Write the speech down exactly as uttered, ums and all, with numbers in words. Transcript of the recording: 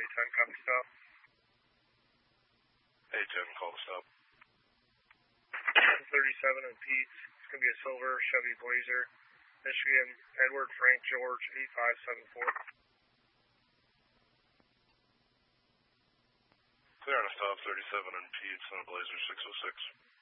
A ten, copy stop. A ten, call the stop. ten thirty-seven and Pete. It's going to be a silver Chevy Blazer. Michigan, Edward Frank George, eight five seven four. Clear on a stop, thirty-seven and Pete, on a Blazer six oh six.